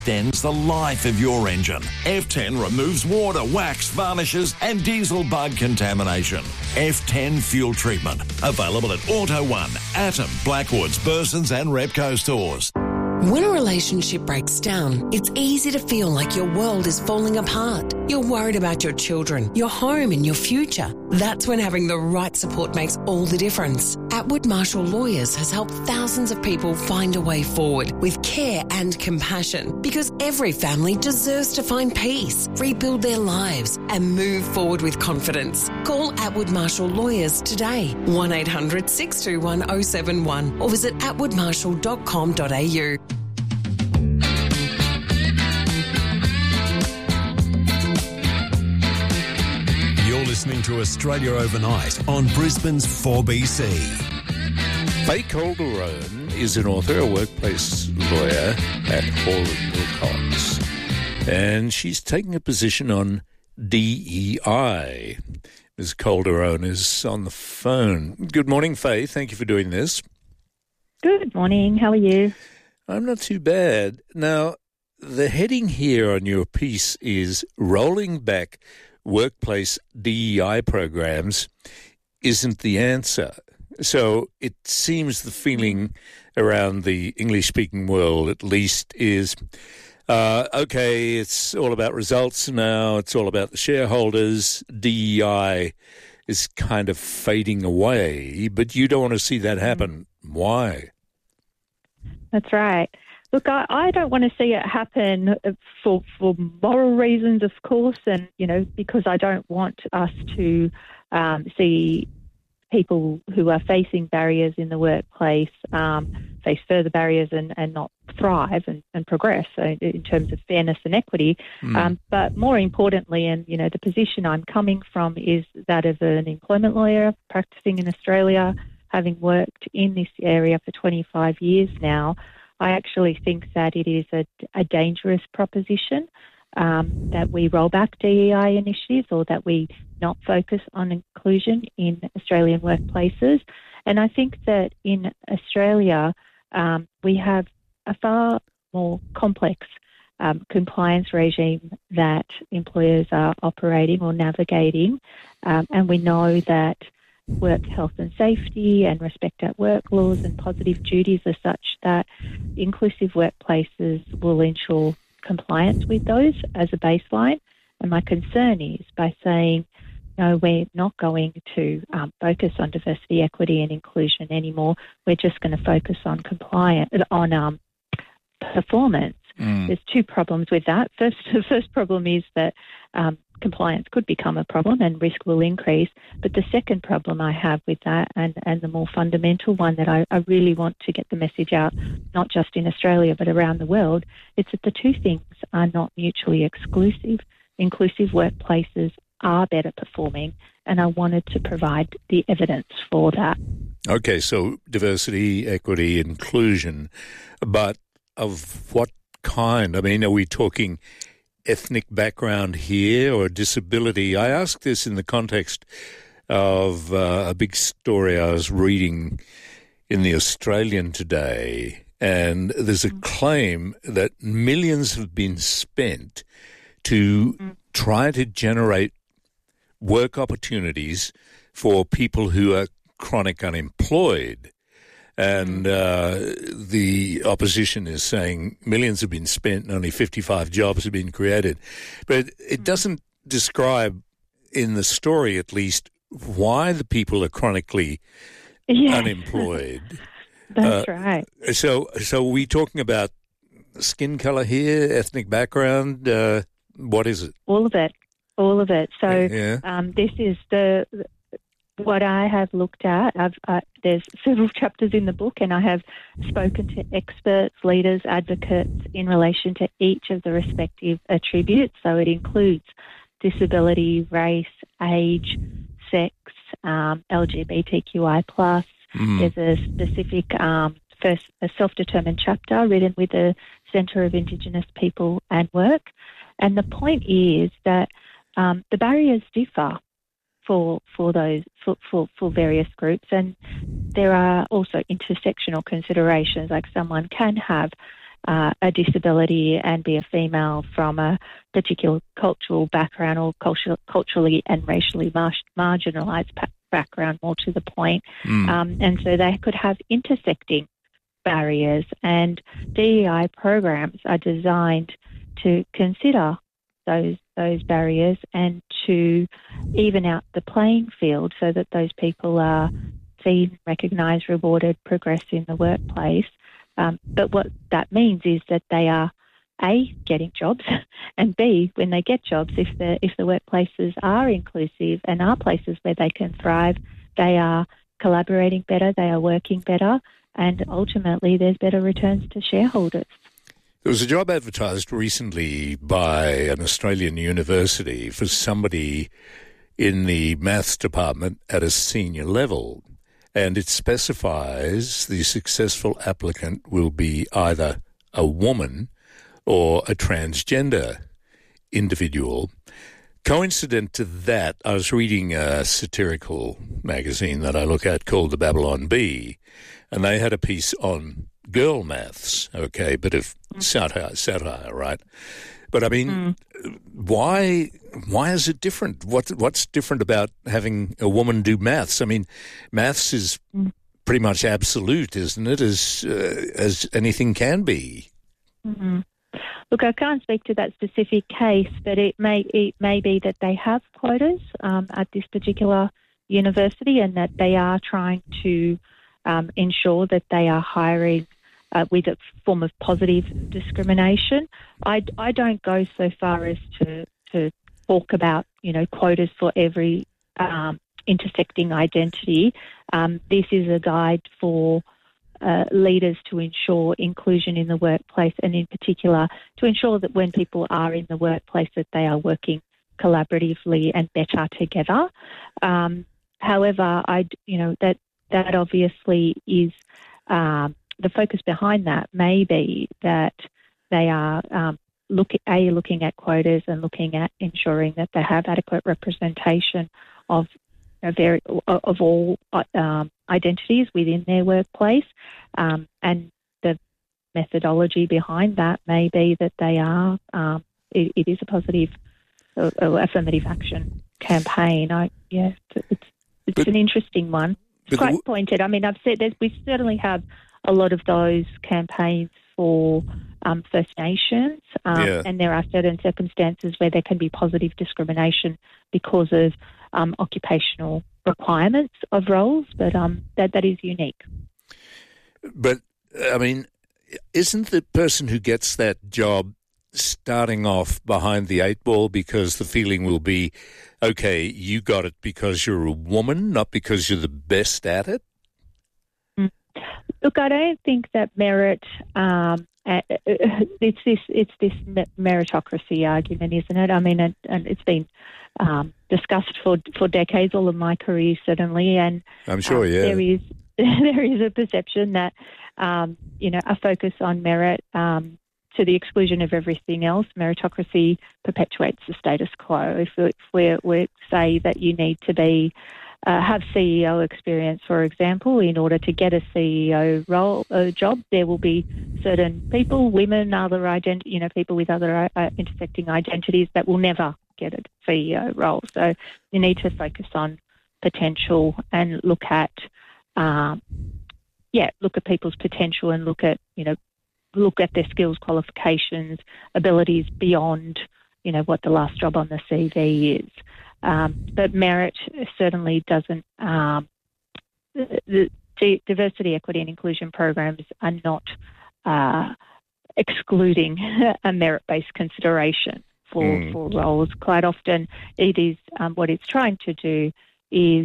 F10's the life of your engine. F10 removes water, wax, varnishes and diesel bug contamination. F10 fuel treatment. Available at Auto One, Atom, Blackwoods, Burson's and Repco stores. When a relationship breaks down, it's easy to feel like your world is falling apart. You're worried about your children, your home and your future. That's when having the right support makes all the difference. Atwood Marshall Lawyers has helped thousands of people find a way forward with care and compassion, because every family deserves to find peace, rebuild their lives and move forward with confidence. Call Atwood Marshall Lawyers today, 1800 621 071 or visit atwoodmarshall.com.au. You're listening to Australia Overnight on Brisbane's 4BC. Faye Calderone is an author, a workplace lawyer at Hall & Wilcox, and she's taking a position on DEI. Ms. Calderone is on the phone. Good morning, Faye. Thank you for doing this. Good morning. How are you? I'm not too bad. Now, the heading here on your piece is Rolling Back Workplace DEI Programs Isn't the Answer. So it seems the feeling around the English-speaking world, at least, is, okay, it's all about results now, it's all about the shareholders, DEI is kind of fading away, but you don't want to see that happen. Why? That's right. Look, I don't want to see it happen for moral reasons, of course, and, because I don't want us to see people who are facing barriers in the workplace face further barriers and not thrive and progress in terms of fairness and equity. But more importantly, and, the position I'm coming from is that of an employment lawyer practicing in Australia, having worked in this area for 25 years now. I actually think that it is a dangerous proposition that we roll back DEI initiatives or that we not focus on inclusion in Australian workplaces. And I think that in Australia, we have a far more complex compliance regime that employers are operating or navigating. And we know that work health and safety and respect at work laws and positive duties are such that inclusive workplaces will ensure compliance with those as a baseline. And my concern is by saying, no, we're not going to focus on diversity, equity and inclusion anymore. We're just going to focus on performance. There's two problems with that. The first problem is that compliance could become a problem and risk will increase. But the second problem I have with that, and the more fundamental one that I really want to get the message out, not just in Australia but around the world, it's that the two things are not mutually exclusive. Inclusive workplaces are better performing, and I wanted to provide the evidence for that. Okay, so diversity, equity, inclusion, but of what kind? I mean, are we talking ethnic background here or disability? I ask this in the context of a big story I was reading in the Australian today, and there's a claim that millions have been spent to try to generate work opportunities for people who are chronic unemployed. And the opposition is saying millions have been spent and only 55 jobs have been created. But it doesn't describe, in the story at least, why the people are chronically unemployed. That's right. So are we talking about skin colour here, ethnic background? What is it? All of it. So this is what I have looked at. There's several chapters in the book, and I have spoken to experts, leaders, advocates in relation to each of the respective attributes. So it includes disability, race, age, sex, LGBTQI+. There's a specific a self-determined chapter written with the Centre of Indigenous People and Work. And the point is that the barriers differ for various groups, and there are also intersectional considerations, like someone can have a disability and be a female from a particular cultural background or culturally and racially marginalised background, more to the point. And so they could have intersecting barriers, and DEI programs are designed to consider those barriers and to even out the playing field so that those people are seen, recognised, rewarded, progress in the workplace. But what that means is that they are A, getting jobs, and B, when they get jobs, if the workplaces are inclusive and are places where they can thrive, they are collaborating better, they are working better, and ultimately there's better returns to shareholders. There was a job advertised recently by an Australian university for somebody in the maths department at a senior level, and it specifies the successful applicant will be either a woman or a transgender individual. Coincident to that, I was reading a satirical magazine that I look at called The Babylon Bee, and they had a piece on girl maths, okay, bit of satire, right? But I mean, why is it different? What's different about having a woman do maths? I mean, maths is pretty much absolute, isn't it, as anything can be? Mm-hmm. Look, I can't speak to that specific case, but it may be that they have quotas at this particular university, and that they are trying to ensure that they are hiring with a form of positive discrimination. I don't go so far as to talk about, quotas for every intersecting identity. This is a guide for leaders to ensure inclusion in the workplace, and in particular to ensure that when people are in the workplace that they are working collaboratively and better together. However, that obviously is the focus behind that may be that they are looking at quotas and looking at ensuring that they have adequate representation of all identities within their workplace, and the methodology behind that may be that they are it is a positive affirmative action campaign. It's an interesting one. It's quite pointed. I mean, I've said we certainly have a lot of those campaigns for First Nations, and there are certain circumstances where there can be positive discrimination because of occupational requirements of roles, but that is unique. But, I mean, isn't the person who gets that job starting off behind the eight ball because the feeling will be, okay, you got it because you're a woman, not because you're the best at it? Look, I don't think that merit. It's this meritocracy argument, isn't it? I mean, and it's been discussed for decades, all of my career certainly, and I'm sure, there is a perception that a focus on merit to the exclusion of everything else. Meritocracy perpetuates the status quo. If we say that you need to be have CEO experience, for example, in order to get a CEO job, there will be certain people, women, other people with other intersecting identities that will never get a CEO role. So you need to focus on potential and look at people's potential and look at their skills, qualifications, abilities beyond, what the last job on the CV is. But merit certainly doesn't. The diversity, equity, and inclusion programs are not excluding a merit-based consideration for roles. Quite often, it is what it's trying to do is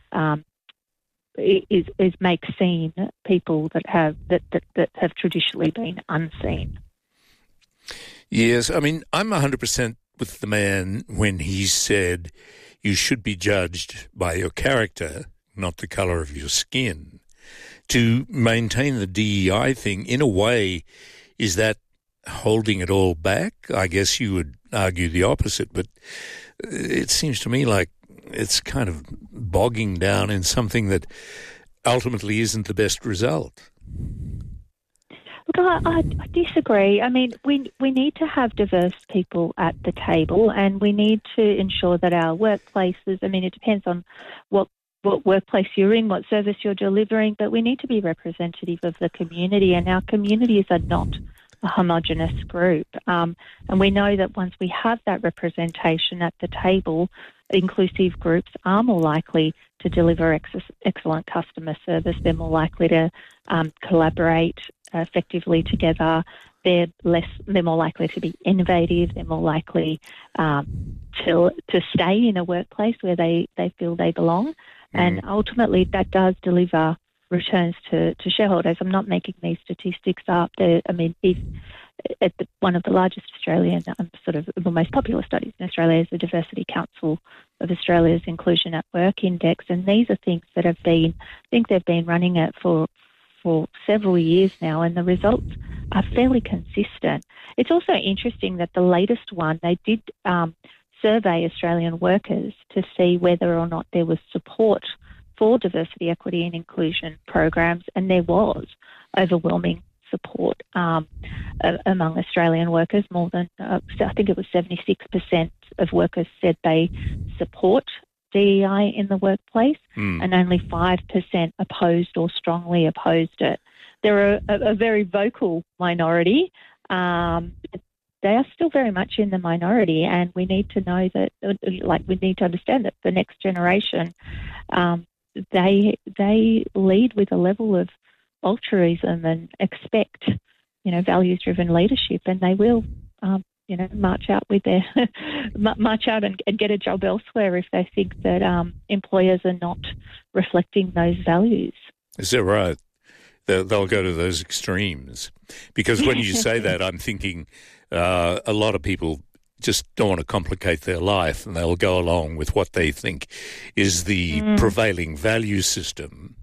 make seen people that have traditionally been unseen. Yes, I mean, I'm 100% with the man when he said you should be judged by your character, not the colour of your skin. To maintain the DEI thing, in a way, is that holding it all back? I guess you would argue the opposite, but it seems to me like it's kind of bogging down in something that ultimately isn't the best result. Look, I disagree. I mean, we need to have diverse people at the table, and we need to ensure that our workplaces, I mean, it depends on what workplace you're in, what service you're delivering, but we need to be representative of the community, and our communities are not a homogenous group. And we know that once we have that representation at the table, inclusive groups are more likely to deliver excellent customer service. They're more likely to collaborate effectively together. They're more likely to be innovative. They're more likely to stay in a workplace where they feel they belong. And ultimately, that does deliver returns to shareholders. I'm not making these statistics up. One of the largest Australian, sort of the most popular studies in Australia is the Diversity Council of Australia's Inclusion at Work Index, and these are things that they've been running it for several years now, and the results are fairly consistent. It's also interesting that the latest one, they did survey Australian workers to see whether or not there was support for diversity, equity and inclusion programs, and there was overwhelming support among Australian workers. More than, I think it was 76% of workers said they support DEI in the workplace, and only 5% opposed or strongly opposed it. They're a very vocal minority. They are still very much in the minority, and we need to know that, we need to understand that the next generation, they lead with a level of altruism and expect, values-driven leadership, and they will, march out with their march out and get a job elsewhere if they think that employers are not reflecting those values. Is that right? They'll go to those extremes, because when you say that, I'm thinking a lot of people just don't want to complicate their life, and they'll go along with what they think is the prevailing value system.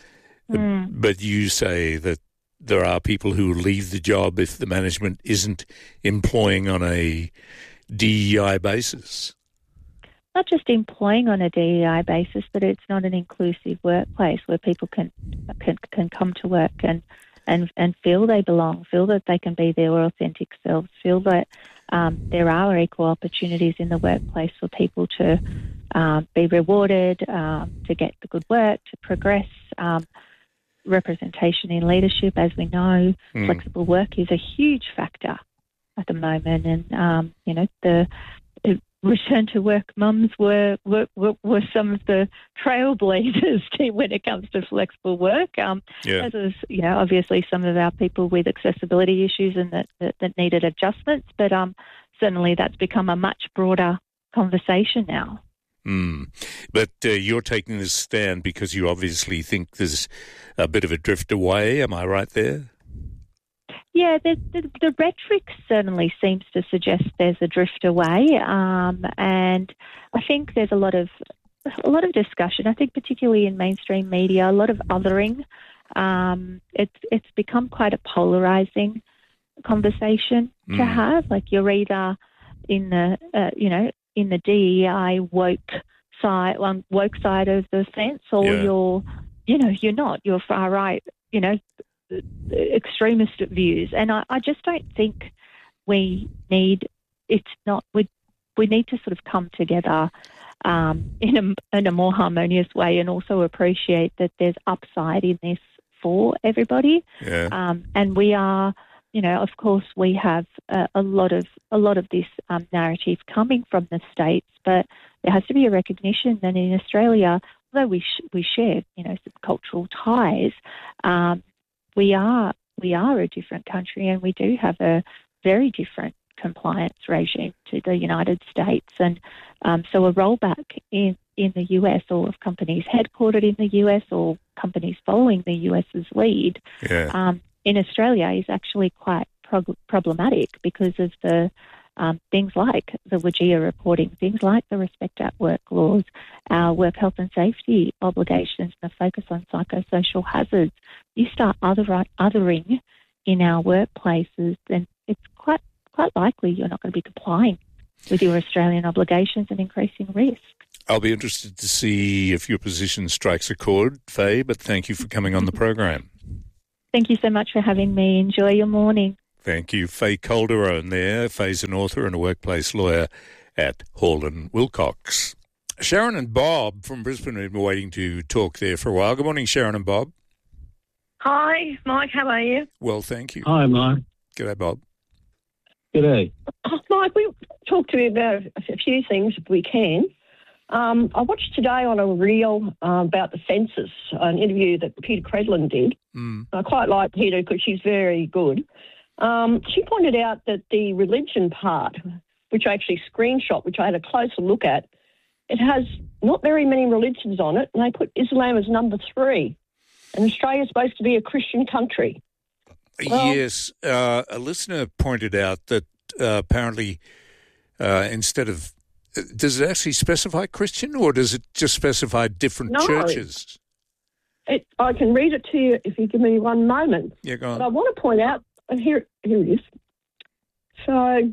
But you say that there are people who leave the job if the management isn't employing on a DEI basis. Not just employing on a DEI basis, but it's not an inclusive workplace where people can come to work and feel they belong, feel that they can be their authentic selves, feel that there are equal opportunities in the workplace for people to be rewarded, to get the good work, to progress. Representation in leadership, as we know, flexible work is a huge factor at the moment, and the return to work mums were some of the trailblazers when it comes to flexible work. As is, obviously some of our people with accessibility issues and that needed adjustments, but certainly that's become a much broader conversation now. But you're taking this stand because you obviously think there's a bit of a drift away. Am I right there? Yeah, the rhetoric certainly seems to suggest there's a drift away, and I think there's a lot of discussion. I think particularly in mainstream media, a lot of othering. It's become quite a polarising conversation to have. Like, you're either in the in the DEI woke side of the fence, or you're not. You're far right, extremist views. And I just don't think we need to sort of come together in a more harmonious way, and also appreciate that there's upside in this for everybody. And we are, of course, we have a lot of this narrative coming from the States, but there has to be a recognition that in Australia, although we share, some cultural ties, we are a different country, and we do have a very different compliance regime to the United States. And so a rollback in the US, or of companies headquartered in the US or companies following the US's lead, in Australia is actually quite problematic because of the things like the WGEA reporting, things like the Respect at Work laws, our work health and safety obligations, and the focus on psychosocial hazards. You start othering in our workplaces, then it's quite likely you're not going to be complying with your Australian obligations and increasing risk. I'll be interested to see if your position strikes a chord, Faye, but thank you for coming on the program. Thank you so much for having me. Enjoy your morning. Thank you. Faye Calderone there. Faye's an author and a workplace lawyer at Hall & Wilcox. Sharon and Bob from Brisbane have been waiting to talk there for a while. Good morning, Sharon and Bob. Hi, Mike. How are you? Well, thank you. Hi, Mike. G'day, Bob. G'day. Oh, Mike, we'll talk to you about a few things if we can. I watched today on a reel about the census, an interview that Peter Credlin did. I quite like Peter because she's very good. She pointed out that the religion part, which I actually screenshot, which I had a closer look at, it has not very many religions on it, and they put Islam as number 3. And Australia's supposed to be a Christian country. Well, yes, a listener pointed out that apparently instead of... Does it actually specify Christian or does it just specify different churches? I can read it to you if you give me one moment. Yeah, go on. But I want to point out, and here it is. So,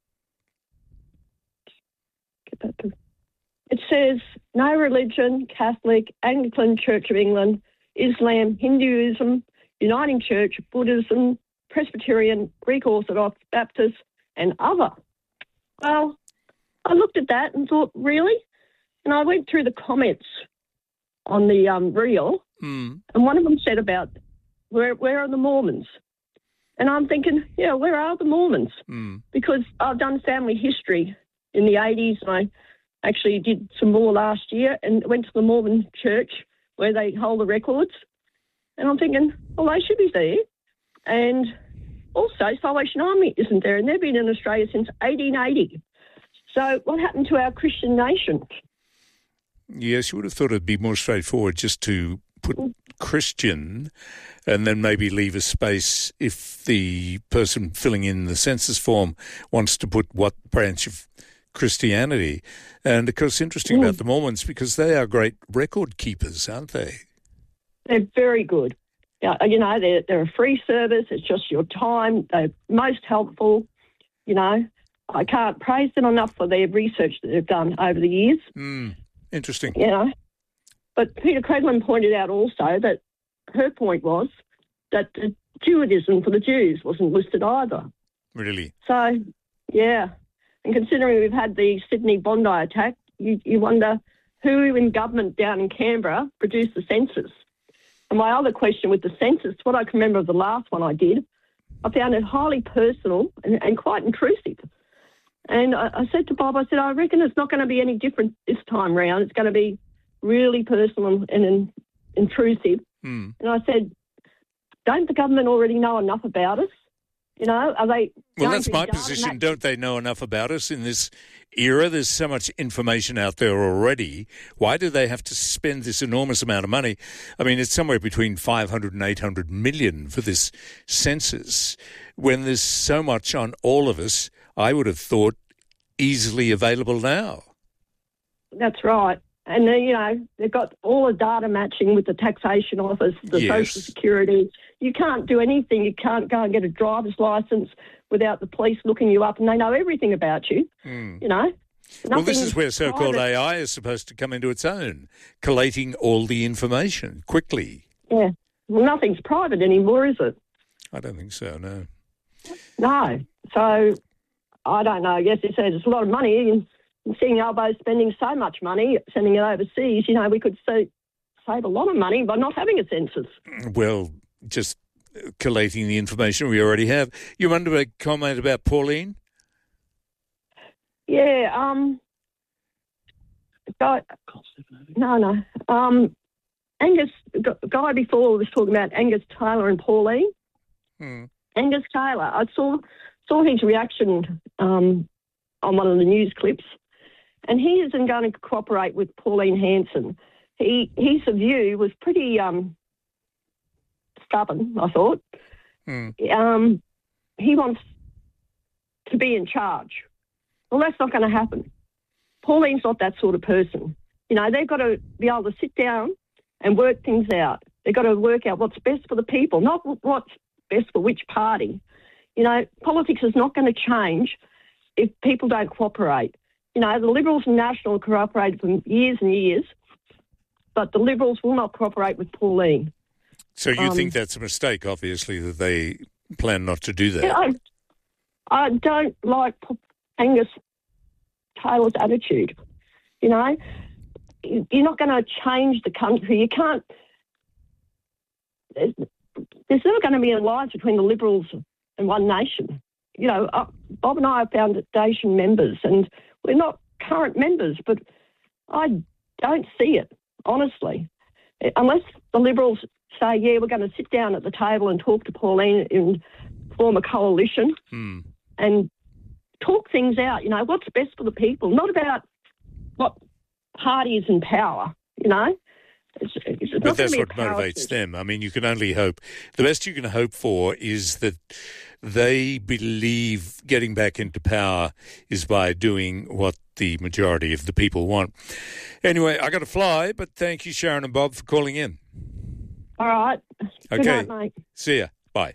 get that to... It says, no religion, Catholic, Anglican Church of England, Islam, Hinduism, Uniting Church, Buddhism, Presbyterian, Greek Orthodox, Baptist, and other. Well, I looked at that and thought, really? And I went through the comments on the reel, and one of them said about, where are the Mormons? And I'm thinking, yeah, where are the Mormons? Because I've done family history in the 80s, and I actually did some more last year and went to the Mormon church where they hold the records. And I'm thinking, well, they should be there. And also, Salvation Army isn't there, and they've been in Australia since 1880. So what happened to our Christian nation? Yes, you would have thought it'd be more straightforward just to put Christian and then maybe leave a space if the person filling in the census form wants to put what branch of Christianity. And, of course, interesting about the Mormons because they are great record keepers, aren't they? They're very good. Yeah, you know, they're a free service. It's just your time. They're most helpful, you know. I can't praise them enough for their research that they've done over the years. Interesting. You know, but Peter Credlin pointed out also that her point was that the Judaism for the Jews wasn't listed either. Really? So, yeah. And considering we've had the Sydney Bondi attack, you wonder who in government down in Canberra produced the census. And my other question with the census, what I can remember of the last one I did, I found it highly personal and quite intrusive. And I said to Bob, I reckon it's not going to be any different this time round. It's going to be really personal and intrusive. And I said, don't the government already know enough about us? You know, are they... Well, that's my position. Don't they know enough about us in this era? There's so much information out there already. Why do they have to spend this enormous amount of money? I mean, it's somewhere between 500 and 800 million for this census. When there's so much on all of us, I would have thought easily available now. That's right. And, you know, they've got all the data matching with the taxation office, the Social Security. You can't do anything. You can't go and get a driver's licence without the police looking you up, and they know everything about you, you know. Well, this is where so-called AI is supposed to come into its own, collating all the information quickly. Yeah. Well, nothing's private anymore, is it? I don't think so, no. No. So, I don't know. Yes, it says it's a lot of money, and seeing Albo spending so much money, sending it overseas, you know, we could save a lot of money by not having a census. Well, just collating the information we already have. You wanted to comment about Pauline? Yeah. Angus, guy before was talking about Angus Taylor and Pauline. Angus Taylor, I saw his reaction on one of the news clips, and he isn't going to cooperate with Pauline Hanson. His view was pretty stubborn, I thought. He wants to be in charge. Well, that's not going to happen. Pauline's not that sort of person. You know, they've got to be able to sit down and work things out. They've got to work out what's best for the people, not what's best for which party. You know, politics is not going to change if people don't cooperate. You know, the Liberals and National cooperated for years and years, but the Liberals will not cooperate with Pauline. So you think that's a mistake, obviously, that they plan not to do that? Yeah, I don't like Angus Taylor's attitude. You know, you're not going to change the country. You can't. There's never going to be an alliance between the Liberals and One Nation. You know, Bob and I are foundation members, and we're not current members, but I don't see it, honestly. Unless the Liberals say, yeah, we're going to sit down at the table and talk to Pauline and form a coalition and talk things out, you know, what's best for the people, not about what party is in power, you know. But that's what motivates them. I mean, you can only hope. The best you can hope for is that they believe getting back into power is by doing what the majority of the people want. Anyway, I got to fly, but thank you, Sharon and Bob, for calling in. All right. Okay. Good night, mate. See ya. Bye.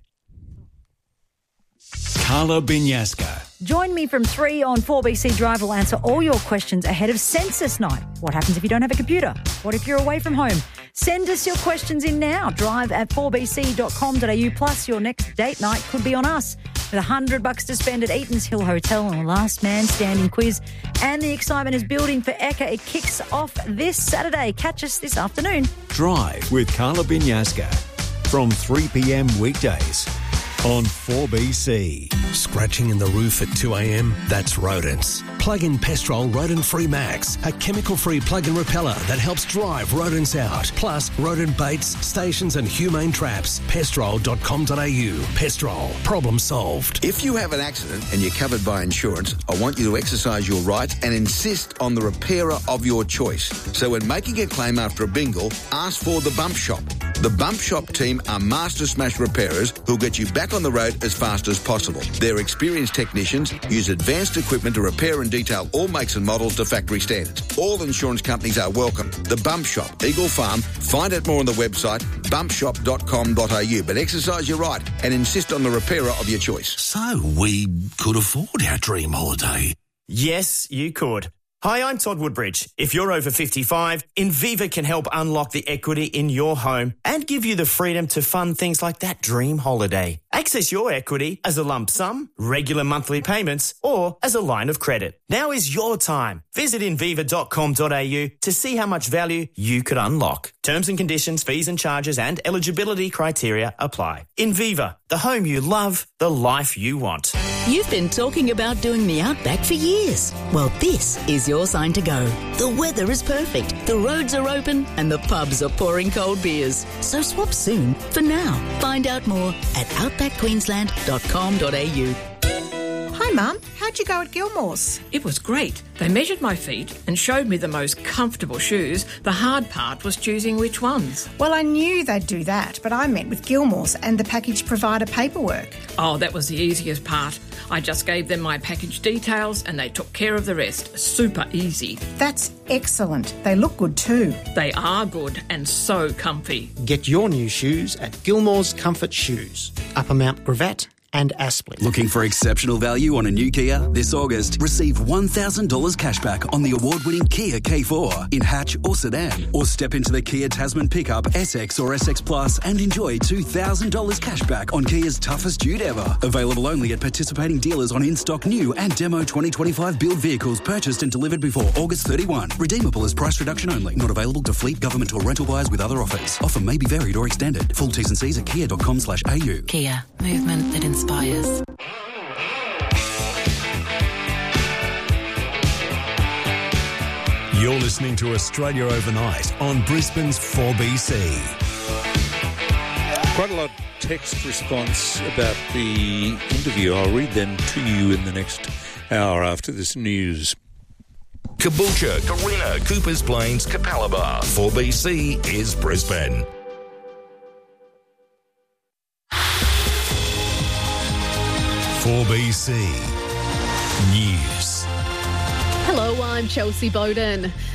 Carla Binyasca. Join me from 3 on 4BC Drive. Will answer all your questions ahead of Census Night. What happens if you don't have a computer? What if you're away from home? Send us your questions in now. Drive at 4bc.com.au. Plus, your next date night could be on us. With $100 to spend at Eaton's Hill Hotel on a last man standing quiz. And the excitement is building for Ekka. It kicks off this Saturday. Catch us this afternoon. Drive with Carla Binyasca from 3 p.m. weekdays on 4BC. Scratching in the roof at 2 a.m? That's rodents. Plug in Pestrol Rodent Free Max, a chemical-free plug-in repeller that helps drive rodents out. Plus, rodent baits, stations and humane traps. Pestrol.com.au. Pestrol. Problem solved. If you have an accident and you're covered by insurance, I want you to exercise your right and insist on the repairer of your choice. So when making a claim after a bingle, ask for the Bump Shop. The Bump Shop team are master smash repairers who'll get you back on the road as fast as possible. Their experienced technicians use advanced equipment to repair and detail all makes and models to factory standards. All insurance companies are welcome. The Bump Shop, Eagle Farm. Find out more on the website bumpshop.com.au. But exercise your right and insist on the repairer of your choice. So we could afford our dream holiday. Yes, you could. Hi, I'm Todd Woodbridge. If you're over 55, Inviva can help unlock the equity in your home and give you the freedom to fund things like that dream holiday. Access your equity as a lump sum, regular monthly payments, or as a line of credit. Now is your time. Visit inviva.com.au to see how much value you could unlock. Terms and conditions, fees and charges and eligibility criteria apply. Inviva, the home you love, the life you want. You've been talking about doing the Outback for years. Well, this is your sign to go. The weather is perfect, the roads are open and the pubs are pouring cold beers. So swap soon. For now, find out more at outbackqueensland.com.au. Hi, Mum. How'd you go at Gilmore's? It was great. They measured my feet and showed me the most comfortable shoes. The hard part was choosing which ones. Well, I knew they'd do that, but I met with Gilmore's and the package provider paperwork. Oh, that was the easiest part. I just gave them my package details and they took care of the rest. Super easy. That's excellent. They look good too. They are good and so comfy. Get your new shoes at Gilmore's Comfort Shoes, Upper Mount Gravatt and Aspley. Looking for exceptional value on a new Kia? This August, receive $1,000 cashback on the award-winning Kia K4 in hatch or sedan. Or step into the Kia Tasman pickup, SX or SX Plus and enjoy $2,000 cashback on Kia's toughest dude ever. Available only at participating dealers on in-stock new and demo 2025 build vehicles purchased and delivered before August 31. Redeemable as price reduction only. Not available to fleet, government or rental buyers with other offers. Offer may be varied or extended. Full T's and C's at kia.com/au. Kia, movement that inspires. You're listening to Australia Overnight on Brisbane's 4BC. Quite a lot of text response about the interview. I'll read them to you in the next hour after this news. Caboolture, Carina, Coopers Plains, Capalaba. 4BC is Brisbane. .4BC News. Hello, I'm Chelsea Bowden.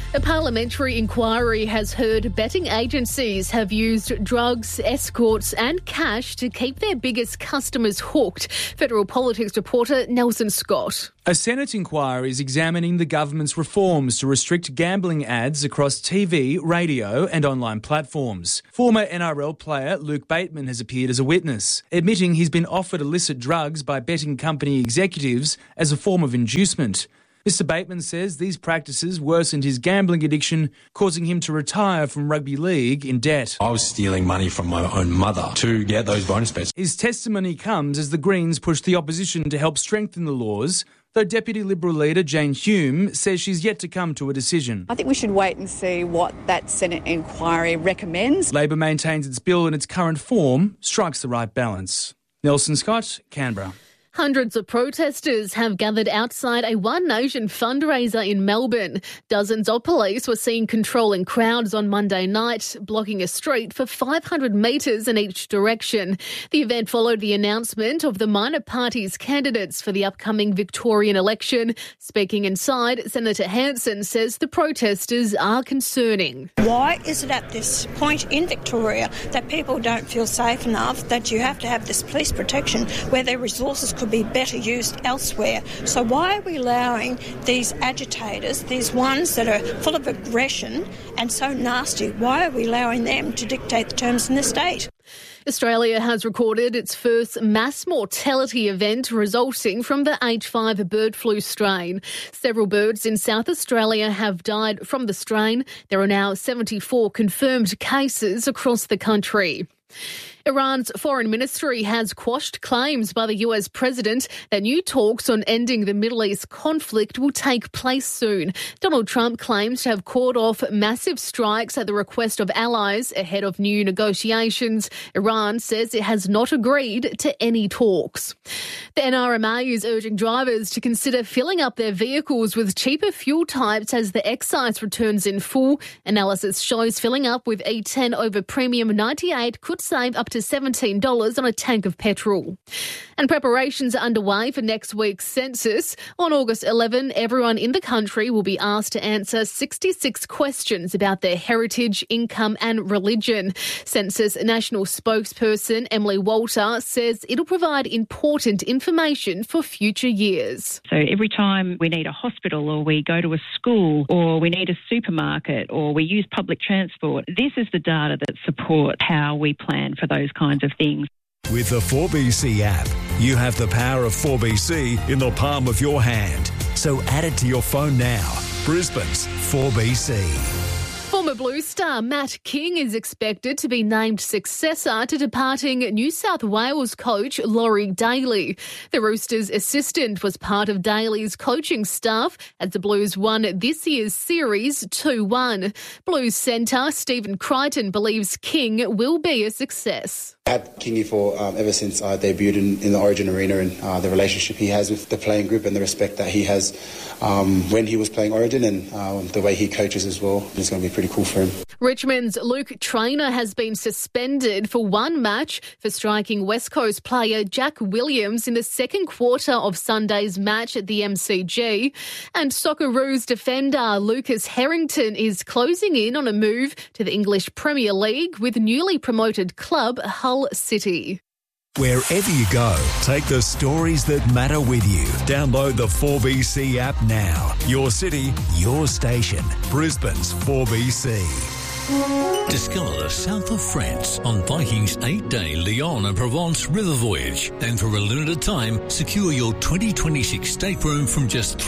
A parliamentary inquiry has heard betting agencies have used drugs, escorts and cash to keep their biggest customers hooked. Federal Politics reporter Nelson Scott. A Senate inquiry is examining the government's reforms to restrict gambling ads across TV, radio and online platforms. Former NRL player Luke Bateman has appeared as a witness, admitting he's been offered illicit drugs by betting company executives as a form of inducement. Mr. Bateman says these practices worsened his gambling addiction, causing him to retire from rugby league in debt. I was stealing money from my own mother to get those bonus bets. His testimony comes as the Greens push the opposition to help strengthen the laws, though Deputy Liberal leader Jane Hume says she's yet to come to a decision. I think we should wait and see what that Senate inquiry recommends. Labor maintains its bill in its current form strikes the right balance. Nelson Scott, Canberra. Hundreds of protesters have gathered outside a One Nation fundraiser in Melbourne. Dozens of police were seen controlling crowds on Monday night, blocking a street for 500 metres in each direction. The event followed the announcement of the minor party's candidates for the upcoming Victorian election. Speaking inside, Senator Hanson says the protesters are concerning. Why is it at this point in Victoria that people don't feel safe enough that you have to have this police protection where their resources could be better used elsewhere? So why are we allowing these agitators, these ones that are full of aggression and so nasty, why are we allowing them to dictate the terms in the state? Australia has recorded its first mass mortality event resulting from the H5 bird flu strain. Several birds in South Australia have died from the strain. There are now 74 confirmed cases across the country. Iran's foreign ministry has quashed claims by the US president that new talks on ending the Middle East conflict will take place soon. Donald Trump claims to have called off massive strikes at the request of allies ahead of new negotiations. Iran says it has not agreed to any talks. The NRMA is urging drivers to consider filling up their vehicles with cheaper fuel types as the excise returns in full. Analysis shows filling up with E10 over Premium 98 could save up to $17 on a tank of petrol. And preparations are underway for next week's census. On August 11, everyone in the country will be asked to answer 66 questions about their heritage, income and religion. Census National spokesperson Emily Walter says it'll provide important information for future years. So every time we need a hospital or we go to a school or we need a supermarket or we use public transport, this is the data that supports how we plan for those kinds of things. With the 4BC app, you have the power of 4BC in the palm of your hand. So add it to your phone now. Brisbane's 4BC. Former Blue star Matt King is expected to be named successor to departing New South Wales coach Laurie Daly. The Roosters' assistant was part of Daly's coaching staff as the Blues won this year's series 2-1. Blues centre Stephen Crichton believes King will be a success. I had Kingy for ever since I debuted in the Origin arena, and the relationship he has with the playing group and the respect that he has when he was playing Origin and the way he coaches as well is going to be pretty cool for him. Richmond's Luke Traynor has been suspended for one match for striking West Coast player Jack Williams in the second quarter of Sunday's match at the MCG. And Socceroos defender Lucas Harrington is closing in on a move to the English Premier League with newly promoted club Hull City. Wherever you go, take the stories that matter with you. Download the 4BC app now. Your city, your station. Brisbane's 4BC. Discover the south of France on Viking's 8-day Lyon and Provence river voyage. And for a limited time, secure your 2026 stateroom from just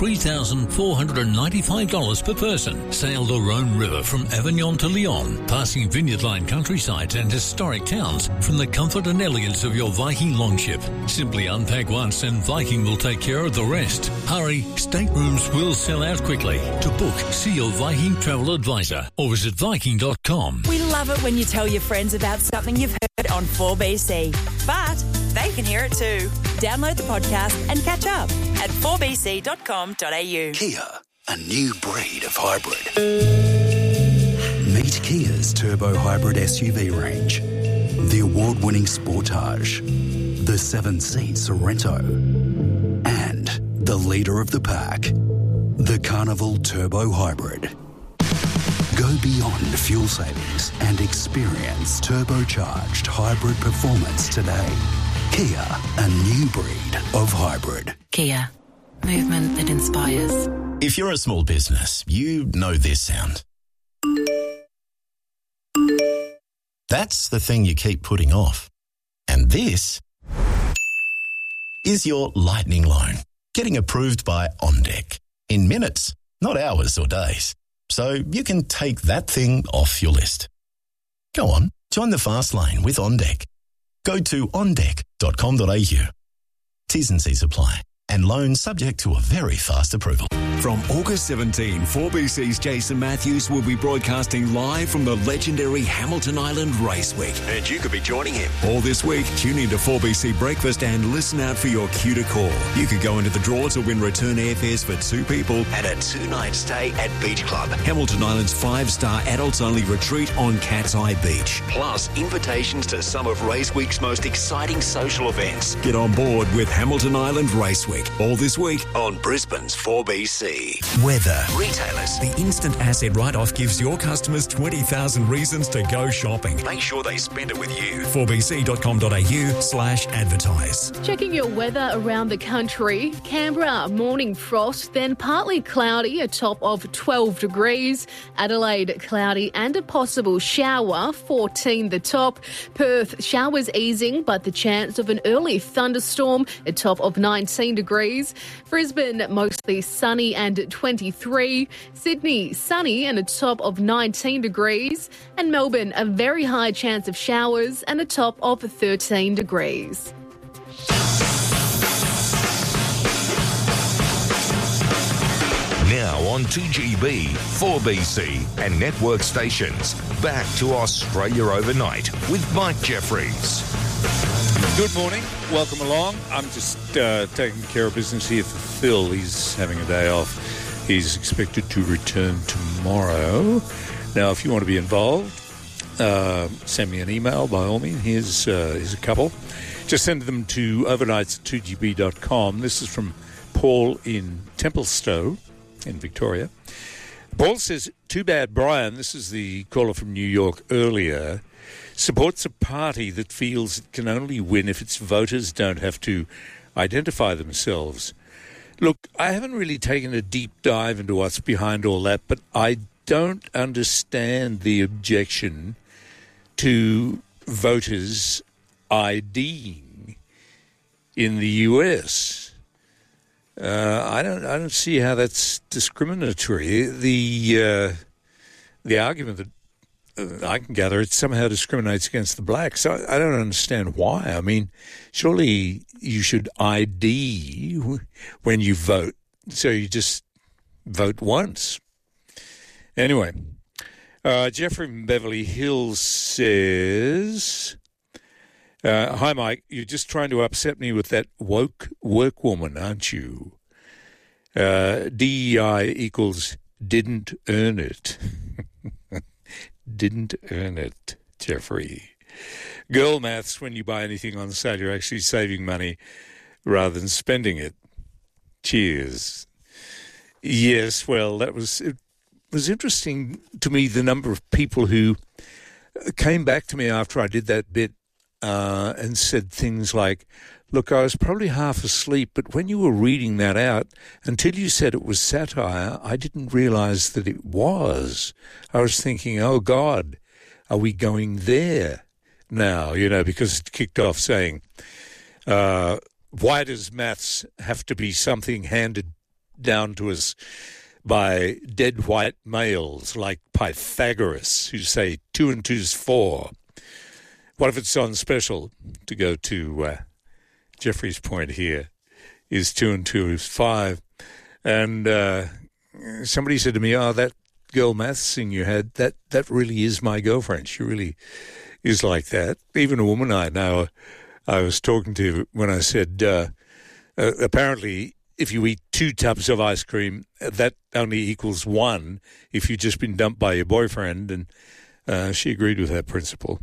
$3,495 per person. Sail the Rhone River from Avignon to Lyon, passing vineyard line countrysides and historic towns from the comfort and elegance of your Viking longship. Simply unpack once and Viking will take care of the rest. Hurry, staterooms will sell out quickly. To book, see your Viking travel advisor or visit Viking.com. We love it when you tell your friends about something you've heard on 4BC, but they can hear it too. Download the podcast and catch up at 4bc.com.au. Kia, a new breed of hybrid. Meet Kia's turbo hybrid SUV range. The award-winning Sportage, the 7-seat Sorento, and the leader of the pack, the Carnival Turbo Hybrid. Go beyond fuel savings and experience turbocharged hybrid performance today. Kia, a new breed of hybrid. Kia, movement that inspires. If you're a small business, you know this sound. That's the thing you keep putting off. And this is your lightning loan, getting approved by OnDeck in minutes, not hours or days. So you can take that thing off your list. Go on, join the fast lane with OnDeck. Go to ondeck.com.au. T's and C's apply. And loans subject to a very fast approval. From August 17, 4BC's Jason Matthews will be broadcasting live from the legendary Hamilton Island Race Week. And you could be joining him. All this week, tune in to 4BC Breakfast and listen out for your cue to call. You could go into the draw to win return airfares for 2 people And a 2-night stay at Beach Club. Hamilton Island's 5-star adults-only retreat on Cat's Eye Beach. Plus, invitations to some of Race Week's most exciting social events. Get on board with Hamilton Island Race Week. All this week On Brisbane's 4BC. Weather. Retailers. The instant asset write-off gives your customers 20,000 reasons to go shopping. Make sure they spend it with you. 4bc.com.au/advertise. Checking your weather around the country. Canberra, morning frost, then partly cloudy, a top of 12 degrees. Adelaide, cloudy and a possible shower, 14 the top. Perth, showers easing, but the chance of an early thunderstorm, a top of 19 degrees. Brisbane, mostly sunny and 23. Sydney, sunny and a top of 19 degrees. And Melbourne, a very high chance of showers and a top of 13 degrees. Now on 2GB, 4BC and network stations. Back to Australia Overnight with Mike Jeffries. Good morning. Welcome along. I'm just taking care of business here for Phil. He's having a day off. He's expected to return tomorrow. Now, if you want to be involved, send me an email by all means. Here's a couple. Just send them to overnights@2gb.com. This is from Paul in Templestowe in Victoria. Paul says, too bad Brian, this is the caller from New York earlier, supports a party that feels it can only win if its voters don't have to identify themselves. Look, I haven't really taken a deep dive into what's behind all that, but I don't understand the objection to voters IDing in the US. I don't see how that's discriminatory. The argument that I can gather, it somehow discriminates against the blacks. I don't understand why. I mean, surely you should ID when you vote, so you just vote once. Anyway, Jeffrey from Beverly Hills says, hi, Mike, you're just trying to upset me with that woke work woman, aren't you? DEI equals didn't earn it. Didn't earn it, Jeffrey. Girl maths, when you buy anything on sale, you're actually saving money rather than spending it. Cheers. Yes, well, it was interesting to me, the number of people who came back to me after I did that bit and said things like, look, I was probably half asleep, but when you were reading that out, until you said it was satire, I didn't realise that it was. I was thinking, oh, God, are we going there now? You know, because it kicked off saying, why does maths have to be something handed down to us by dead white males like Pythagoras, who say 2 and 2 is 4? What if it's on special? To go to Jeffrey's point here, is 2 and 2 is 5. And somebody said to me, oh, that girl maths thing you had, that really is my girlfriend. She really is like that. Even a woman I know I was talking to when I said, apparently if you eat 2 tubs of ice cream, that only equals 1 if you've just been dumped by your boyfriend. And she agreed with that principle.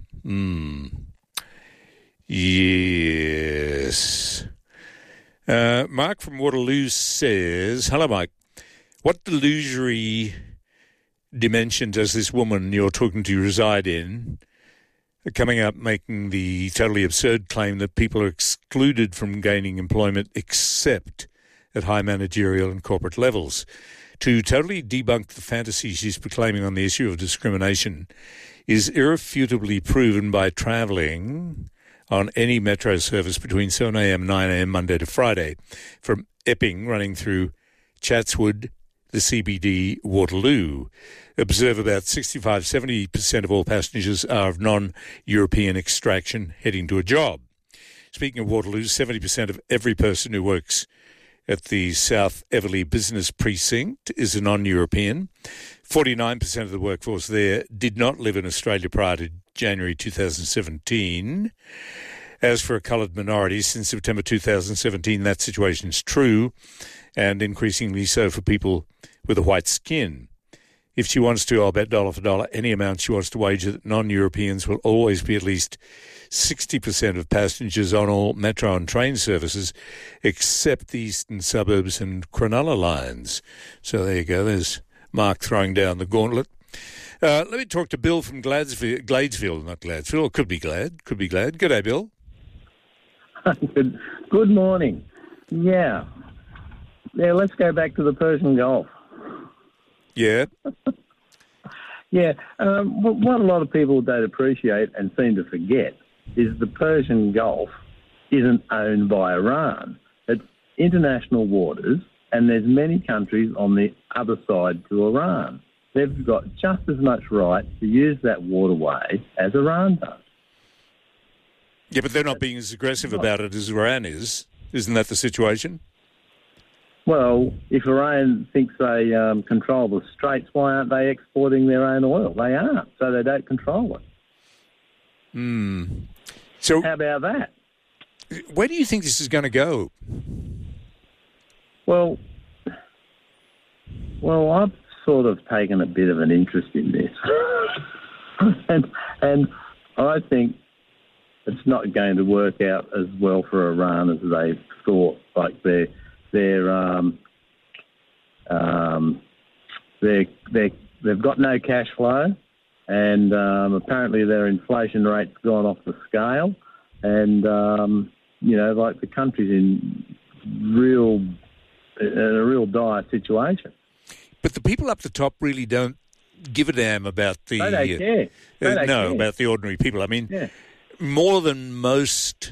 Yes. Mark from Waterloo says, hello, Mike. What delusionary dimension does this woman you're talking to reside in, coming out making the totally absurd claim that people are excluded from gaining employment except at high managerial and corporate levels? To totally debunk the fantasy she's proclaiming on the issue of discrimination is irrefutably proven by travelling on any metro service between 7am and 9am Monday to Friday from Epping running through Chatswood, the CBD, Waterloo. Observe about 65-70% of all passengers are of non-European extraction heading to a job. Speaking of Waterloo, 70% of every person who works at the South Everleigh Business Precinct is a non-European. 49% of the workforce there did not live in Australia prior to January 2017. As for a coloured minority, since September 2017, that situation is true, and increasingly so for people with a white skin. If she wants to, I'll bet dollar for dollar any amount she wants to wager that non-Europeans will always be at least 60% of passengers on all metro and train services, except the eastern suburbs and Cronulla lines. So there you go. There's Mark throwing down the gauntlet. Let me talk to Bill from Gladesville, not Gladesville, or could be Glad. G'day, Bill. Good morning. Yeah, let's go back to the Persian Gulf. Yeah. Yeah, what a lot of people don't appreciate and seem to forget is the Persian Gulf isn't owned by Iran. It's international waters, and there's many countries on the other side to Iran. They've got just as much right to use that waterway as Iran does. Yeah, but they're not being as aggressive about it as Iran is. Isn't that the situation? Well, if Iran thinks they control the straits, why aren't they exporting their own oil? They aren't, so they don't control it. So how about that? Where do you think this is going to go? Well, I've sort of taken a bit of an interest in this, and I think it's not going to work out as well for Iran as they thought. Like they've got no cash flow, and apparently their inflation rate's gone off the scale, and like the country's in a real dire situation. But the people up the top really don't give a damn about the. They don't care. About the ordinary people. I mean, yeah. more than most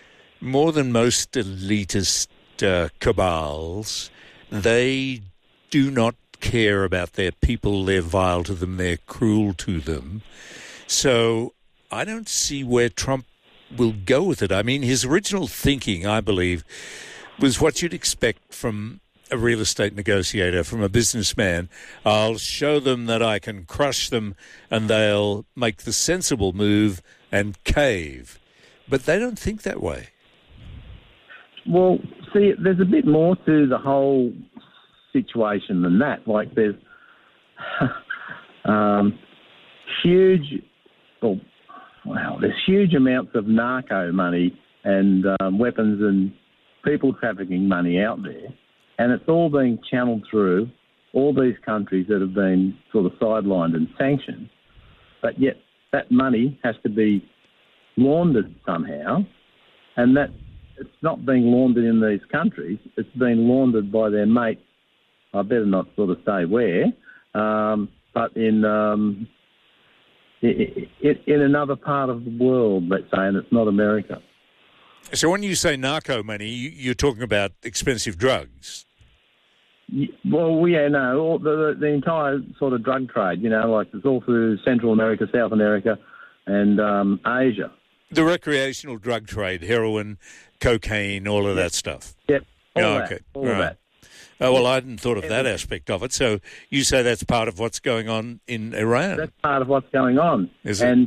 elitist cabals, they do not care about their people. They're vile to them. They're cruel to them. So I don't see where Trump will go with it. I mean, his original thinking, I believe, was what you'd expect from a real estate negotiator, from a businessman. I'll show them that I can crush them and they'll make the sensible move and cave. But they don't think that way. Well, see, there's a bit more to the whole situation than that. Like there's there's huge amounts of narco money and weapons and people trafficking money out there, and it's all being channeled through all these countries that have been sort of sidelined and sanctioned, but yet that money has to be laundered somehow, and that it's not being laundered in these countries, it's being laundered by their mates. I better not sort of say where, but in another part of the world, let's say, and it's not America. So when you say narco money, you're talking about expensive drugs? Well, yeah, no, the entire sort of drug trade, like it's all through Central America, South America, and Asia. The recreational drug trade, heroin, cocaine, all of that stuff? Yep, all of that. Oh, well, I hadn't thought of that aspect of it. So you say that's part of what's going on in Iran? That's part of what's going on. Is it? And,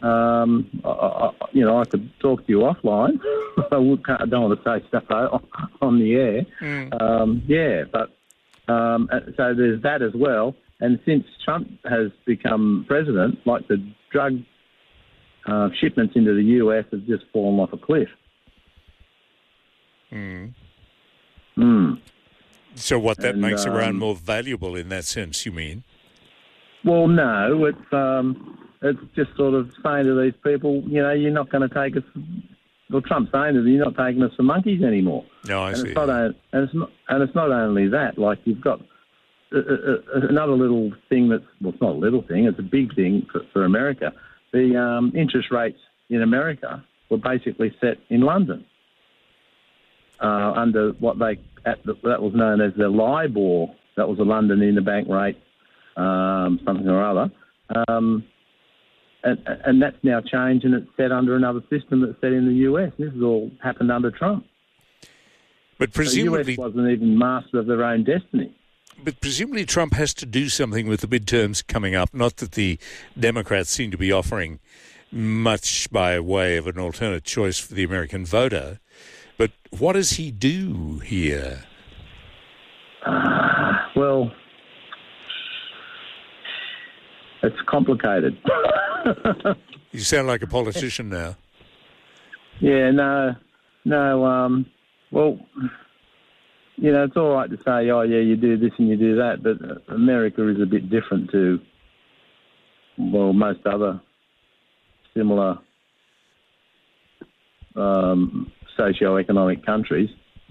I could talk to you offline. I don't want to say stuff on the air. So there's that as well. And since Trump has become president, like the drug shipments into the US have just fallen off a cliff. So what, that makes Iran more valuable in that sense, you mean? Well, no, it's just sort of saying to these people, you're not going to take us. Well, Trump's saying that you're not taking us for monkeys anymore. No, I see. It's not only that. Like, you've got another little thing it's not a little thing. It's a big thing for America. The interest rates in America were basically set in London under that was known as the LIBOR. That was the London interbank rate, something or other. And that's now changed, and it's set under another system that's set in the US. This has all happened under Trump. But presumably, the US wasn't even master of their own destiny. But presumably Trump has to do something with the midterms coming up. Not that the Democrats seem to be offering much by way of an alternate choice for the American voter. But what does he do here? Well, it's complicated. You sound like a politician now. Yeah, no. Well, it's all right to say, oh, yeah, you do this and you do that, but America is a bit different to, most other similar socio-economic countries.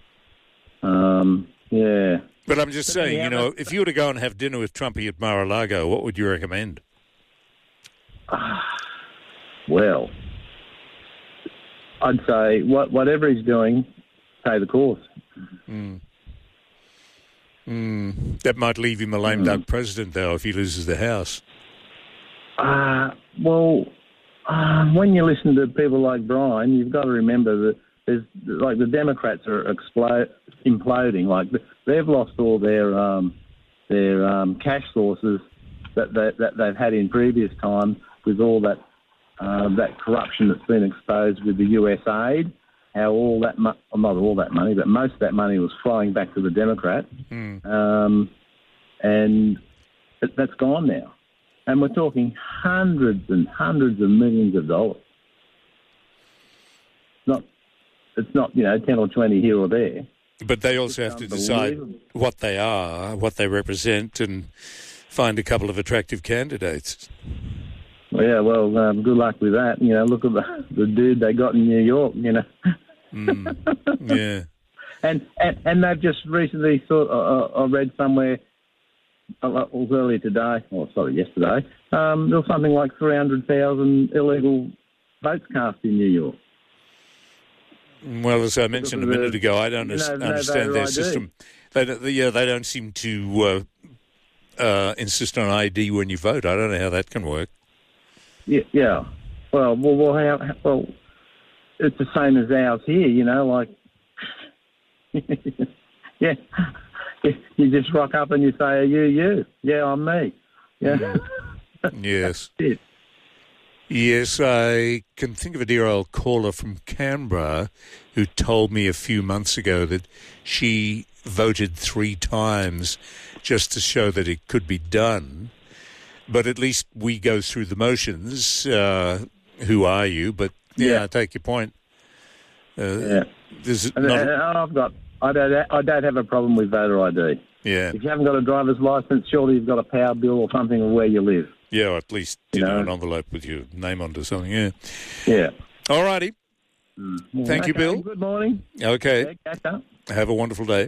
Yeah. But I'm just saying, if you were to go and have dinner with Trumpy at Mar-a-Lago, what would you recommend? Well, I'd say whatever he's doing, stay the course. That might leave him a lame duck president, though, if he loses the House. When you listen to people like Brian, you've got to remember that the Democrats are imploding. Like, they've lost all their cash sources that they've had in previous times with all that corruption that's been exposed with the US aid. How all that not all that money, but most of that money was flying back to the Democrats, and that's gone now. And we're talking hundreds and hundreds of millions of dollars. It's not 10 or 20 here or there. But they also have to decide what they are, what they represent, and find a couple of attractive candidates. Well, yeah, good luck with that. Look at the dude they got in New York, Yeah. And they've just recently I read somewhere, it was earlier today, yesterday, there was something like 300,000 illegal votes cast in New York. Well, as I mentioned a minute ago, I don't understand their system. They don't seem to insist on ID when you vote. I don't know how that can work. Yeah. Well, it's the same as ours here, yeah. You just rock up and you say, are you? Yeah, I'm me. Yeah. Yes. Yes, I can think of a dear old caller from Canberra who told me a few months ago that she voted 3 times just to show that it could be done. But at least we go through the motions. Who are you? But I take your point. I don't have a problem with voter ID. Yeah. If you haven't got a driver's license, surely you've got a power bill or something of where you live. Yeah, or at least an envelope with your name onto something. Yeah. Yeah. All righty. Thank you, Bill. Good morning. Okay. Yeah, catch up. Have a wonderful day.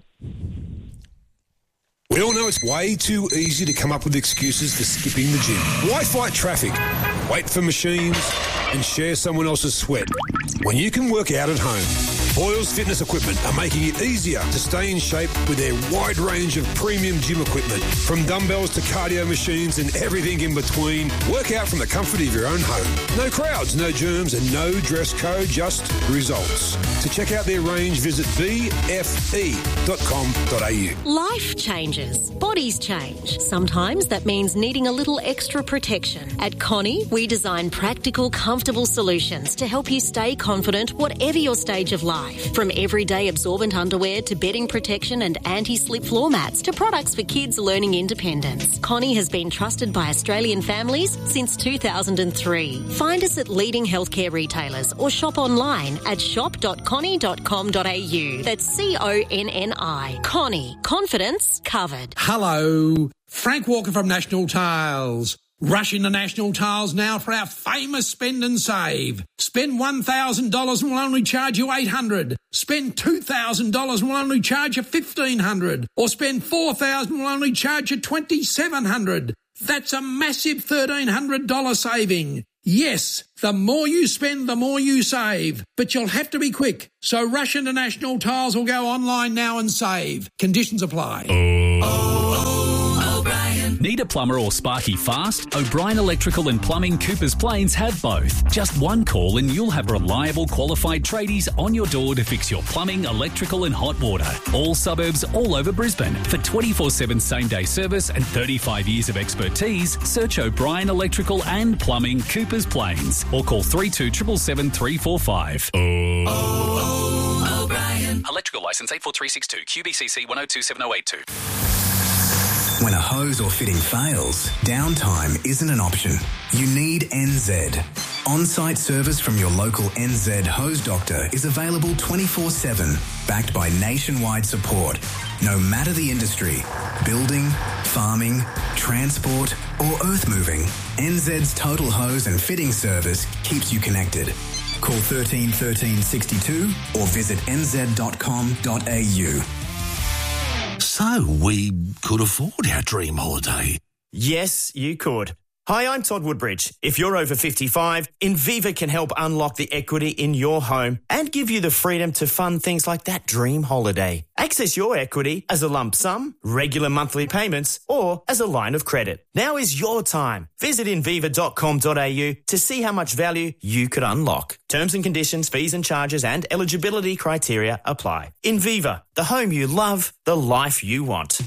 We all know it's way too easy to come up with excuses for skipping the gym. Why fight traffic, wait for machines, and share someone else's sweat when you can work out at home? Boyles Fitness Equipment are making it easier to stay in shape with their wide range of premium gym equipment. From dumbbells to cardio machines and everything in between, work out from the comfort of your own home. No crowds, no germs, and no dress code, just results. To check out their range, visit bfe.com.au. Life changes. Bodies change. Sometimes that means needing a little extra protection. At Connie, we design practical, comfortable solutions to help you stay confident whatever your stage of life. life. From everyday absorbent underwear to bedding protection and anti-slip floor mats to products for kids learning independence, Connie has been trusted by Australian families since 2003. Find us at leading healthcare retailers or shop online at shop.connie.com.au. That's CONNI. Connie. Confidence covered. Hello. Frank Walker from National Tiles. Rush into National Tiles now for our famous spend and save. Spend $1,000 and we'll only charge you $800. Spend $2,000 and we'll only charge you $1,500. Or spend $4,000 and we'll only charge you $2,700. That's a massive $1,300 saving. Yes, the more you spend, the more you save. But you'll have to be quick. So rush into National Tiles or go online now and save. Conditions apply. Need a plumber or sparky fast? O'Brien Electrical and Plumbing Coopers Plains have both. Just one call and you'll have reliable, qualified tradies on your door to fix your plumbing, electrical and hot water. All suburbs all over Brisbane. For 24/7 same-day service and 35 years of expertise, search O'Brien Electrical and Plumbing Coopers Plains or call 3277 345. O'Brien. Electrical licence 84362 QBCC 1027082. When a hose or fitting fails, downtime isn't an option. You need NZ. On-site service from your local NZ hose doctor is available 24/7, backed by nationwide support. No matter the industry, building, farming, transport or earth moving, NZ's total hose and fitting service keeps you connected. Call 13 13 62 or visit nz.com.au. So we could afford our dream holiday. Yes, you could. Hi, I'm Todd Woodbridge. If you're over 55, Inviva can help unlock the equity in your home and give you the freedom to fund things like that dream holiday. Access your equity as a lump sum, regular monthly payments, or as a line of credit. Now is your time. Visit inviva.com.au to see how much value you could unlock. Terms and conditions, fees and charges and eligibility criteria apply. Inviva, the home you love, the life you want.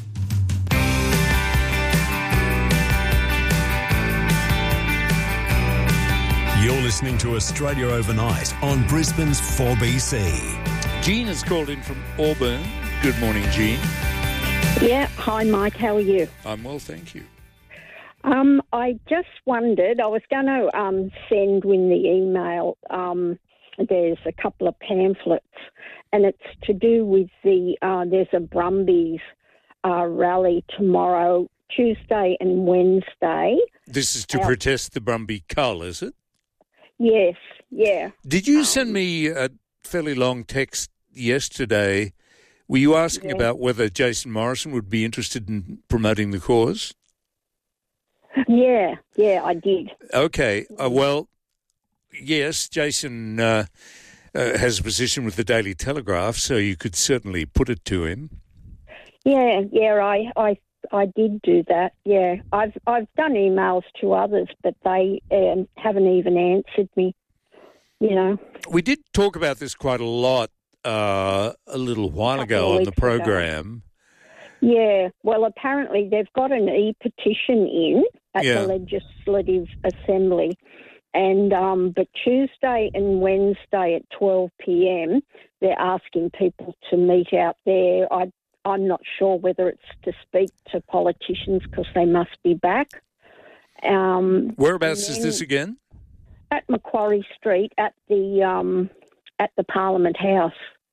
You're listening to Australia Overnight on Brisbane's 4BC. Jean has called in from Auburn. Good morning, Jean. Yeah, hi Mike, how are you? I'm well, thank you. I just wondered, I was going to send in the email, there's a couple of pamphlets, and it's to do with there's a Brumbies rally tomorrow, Tuesday and Wednesday. This is to protest the Brumby Cull, is it? Yes, yeah. Did you send me a fairly long text yesterday? Were you asking about whether Jason Morrison would be interested in promoting the cause? Yeah, I did. Okay, well, yes, Jason has a position with the Daily Telegraph, so you could certainly put it to him. Yeah, I did do that. Yeah, I've done emails to others, but they haven't even answered me. You know, we did talk about this quite a lot a little while ago on the program. Yeah, well, apparently they've got an e-petition in at the Legislative Assembly, and but Tuesday and Wednesday at 12 p.m. they're asking people to meet out there. I'm not sure whether it's to speak to politicians because they must be back. Whereabouts is this again? At Macquarie Street, at the Parliament House.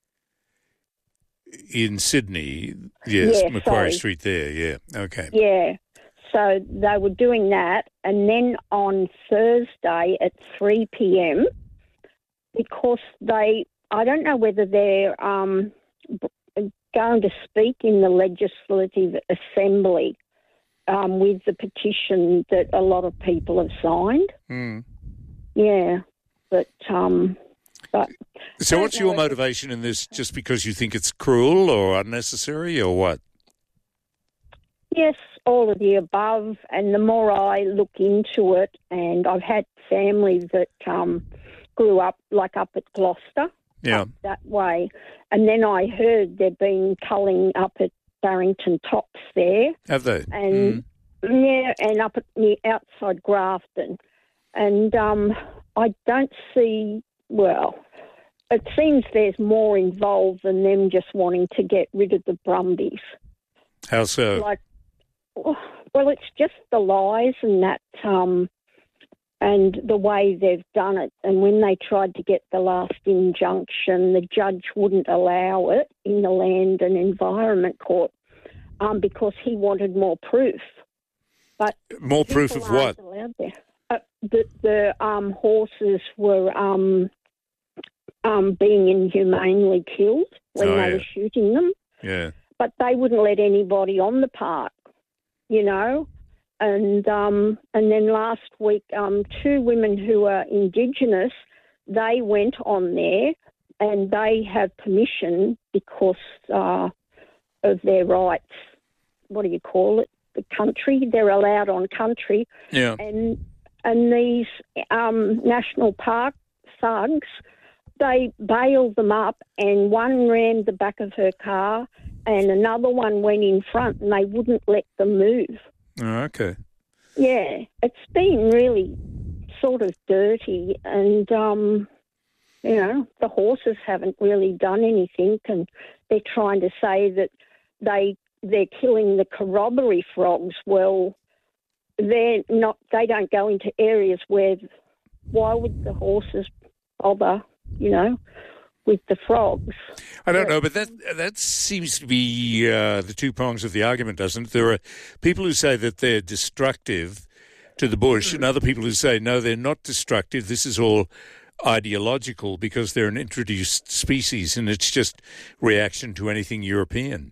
In Sydney, yes, Macquarie Street there, yeah, okay. Yeah, so they were doing that, and then on Thursday at 3 p.m, because I don't know whether they're going to speak in the Legislative Assembly with the petition that a lot of people have signed. Mm. Yeah, but so what's your motivation in this? Just because you think it's cruel or unnecessary or what? Yes, all of the above. And the more I look into it, and I've had family that grew up up at Gloucester, up that way. And then I heard they've been culling up at Barrington Tops there. Have they? And and up at outside Grafton. And I don't see, it seems there's more involved than them just wanting to get rid of the Brumbies. How so? Well, it's just the lies and that, and the way they've done it. And when they tried to get the last injunction, the judge wouldn't allow it in the Land and Environment Court because he wanted more proof. But more proof of what? The horses were being inhumanely killed when they were shooting them. Yeah. But they wouldn't let anybody on the park, you know. And then last week, 2 women who are Indigenous, they went on there and they have permission because of their rights. What do you call it? The country. They're allowed on country. Yeah. And these national park thugs, they bailed them up, and one rammed the back of her car and another one went in front, and they wouldn't let them move. Oh, okay. Yeah, it's been really sort of dirty, and, you know, the horses haven't really done anything, and they're trying to say that they're killing the corroboree frogs. Well, they don't go into areas where, why would the horses bother, you know, with the frogs? I don't know, but that seems to be the two prongs of the argument, doesn't it? There are people who say that they're destructive to the bush and other people who say, no, they're not destructive. This is all ideological because they're an introduced species and it's just reaction to anything European.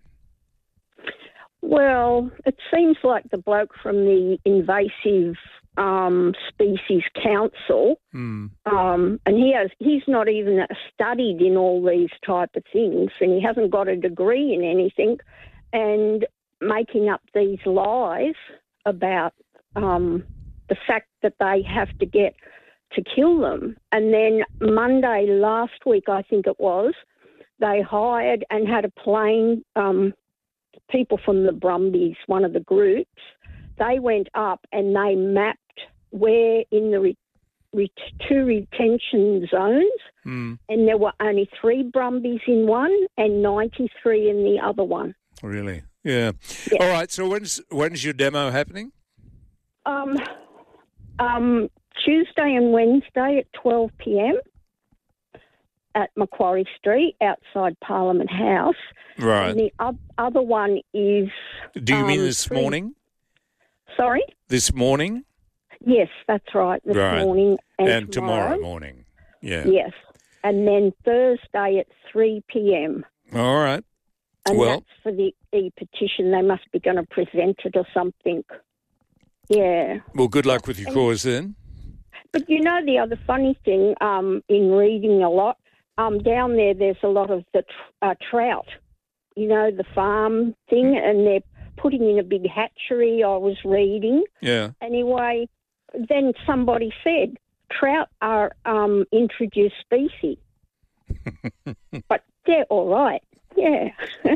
Well, it seems like the bloke from the Invasive Species Council, and he's not even studied in all these type of things, and he hasn't got a degree in anything, and making up these lies about the fact that they have to get to kill them. And then Monday last week, I think it was, they hired and had a plane, people from the Brumbies, one of the groups, they went up and they mapped where in the 2 retention zones, and there were only 3 Brumbies in one and 93 in the other one. Really? Yeah. All right. So when's your demo happening? Tuesday and Wednesday at 12 p.m. at Macquarie Street outside Parliament House. Right. And the other one is... Do you mean this morning? Sorry? This morning? Yes, that's right, this morning and tomorrow morning. Yeah. Yes. And then Thursday at 3 p.m. All right. And that's for the e-petition. They must be going to present it or something. Yeah. Well, good luck with your cause then. But you know the other funny thing, in reading a lot, down there's a lot of the trout, you know, the farm thing, and they're putting in a big hatchery, I was reading. Yeah. Anyway, then somebody said trout are introduced species. But they're all right, yeah.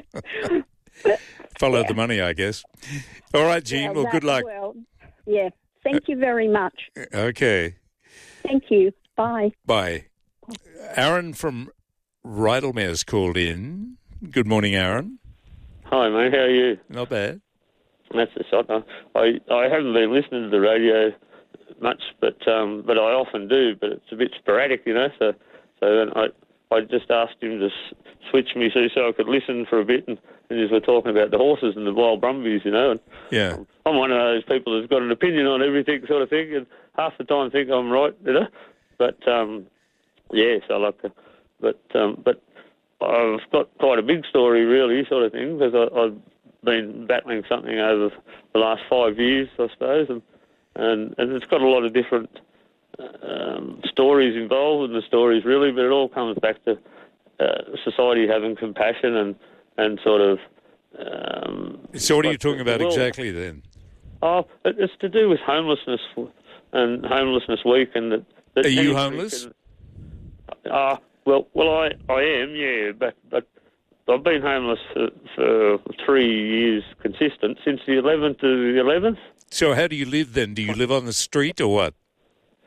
Follow the money, I guess. All right, Jean, well good luck. Well, yeah, thank you very much. Okay. Thank you. Bye. Bye. Aaron from Rydalmere's called in. Good morning, Aaron. Hi, mate. How are you? Not bad. That's the shot. I haven't been listening to the radio much, but I often do. But it's a bit sporadic, you know. So then I just asked him to switch me so I could listen for a bit, and as we're talking about the horses and the wild Brumbies, you know. And yeah. I'm one of those people who's got an opinion on everything, sort of thing, and half the time think I'm right, you know. But yes, I like to. But I've got quite a big story, really, sort of thing, because I've been battling something over the last 5 years, I suppose, and it's got a lot of different stories involved in the stories, really, but it all comes back to society having compassion and sort of... so what are you talking about exactly then? Oh, it's to do with homelessness and Homelessness Week, and that are you homeless? Well, I am, yeah, but I've been homeless for 3 years consistent, since the 11th to the 11th. So how do you live then? Do you live on the street or what?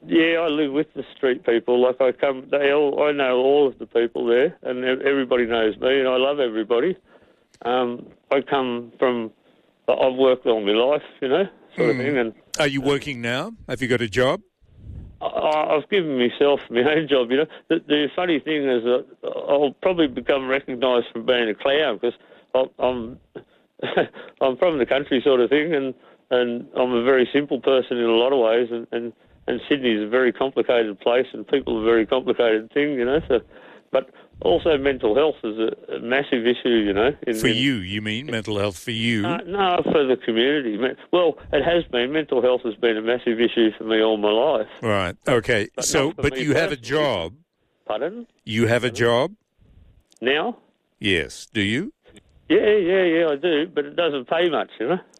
I live with the street people. Like I know all of the people there, and everybody knows me, and I love everybody. I've worked all my life, sort of thing. And are you working now? Have you got a job? I've given myself my own job, The funny thing is that I'll probably become recognised from being a clown because I'm I'm from the country sort of thing, and I'm a very simple person in a lot of ways, and Sydney is a very complicated place, and people are a very complicated thing, So, but also mental health is a massive issue, For you, you mean mental health for you? No, for the community. Well, it has been. Mental health has been a massive issue for me all my life. Right. Okay. But you have a job. Pardon? You have a job now? Yes. Do you? Yeah, I do, but it doesn't pay much,